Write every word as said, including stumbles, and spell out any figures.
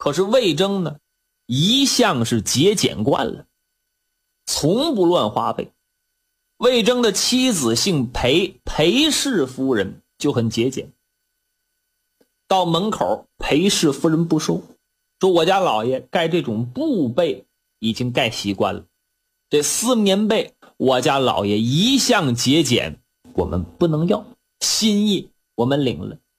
可是魏征呢，一向是节俭惯了，从不乱花费。魏征的妻子姓裴，裴氏夫人就很节俭。到门口，裴氏夫人不收，说我家老爷盖这种布被已经盖习惯了，这丝棉被我家老爷一向节俭，我们不能要，心意我们领了，